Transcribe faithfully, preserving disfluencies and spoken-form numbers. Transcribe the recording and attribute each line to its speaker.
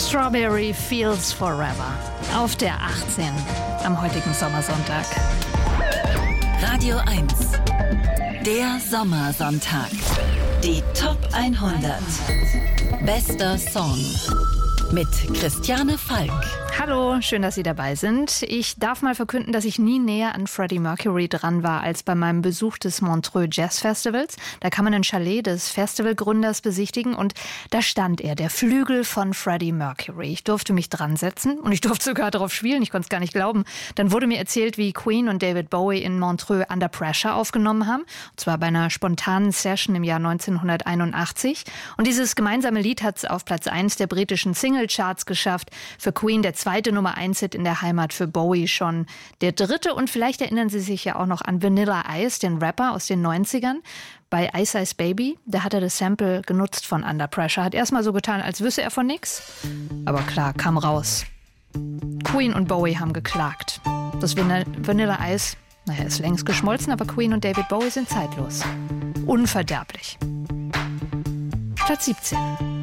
Speaker 1: Strawberry Fields Forever auf der achtzehn am heutigen Sommersonntag.
Speaker 2: Radio eins, der Sommersonntag. Die Top hundert. Bester Song mit Christiane Falk.
Speaker 1: Hallo, schön, dass Sie dabei sind. Ich darf mal verkünden, dass ich nie näher an Freddie Mercury dran war als bei meinem Besuch des Montreux Jazz Festivals. Da kann man ein Chalet des Festivalgründers besichtigen und da stand er, der Flügel von Freddie Mercury. Ich durfte mich dran setzen und ich durfte sogar darauf spielen, ich konnte es gar nicht glauben. Dann wurde mir erzählt, wie Queen und David Bowie in Montreux Under Pressure aufgenommen haben. Und zwar bei einer spontanen Session im Jahr neunzehnhunderteinundachtzig. Und dieses gemeinsame Lied hat es auf Platz eins der britischen Singlecharts geschafft. Für Queen der zweite Nummer eins Hit in der Heimat, für Bowie schon der dritte. Und vielleicht erinnern Sie sich ja auch noch an Vanilla Ice, den Rapper aus den neunzigern. Bei Ice Ice Baby, da hat er das Sample genutzt von Under Pressure. Hat erstmal so getan, als wüsste er von nix. Aber klar, kam raus. Queen und Bowie haben geklagt. Das Van- Vanilla Ice, naja, ist längst geschmolzen, aber Queen und David Bowie sind zeitlos. Unverderblich. Platz siebzehn.